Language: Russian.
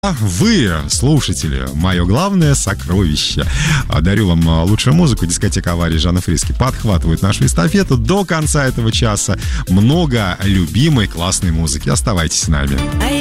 Вы, слушатели, мое главное сокровище. Дарю вам лучшую музыку. Дискотека аварии Жанна Фриске подхватывает нашу эстафету. До конца этого часа много любимой классной музыки. Оставайтесь с нами.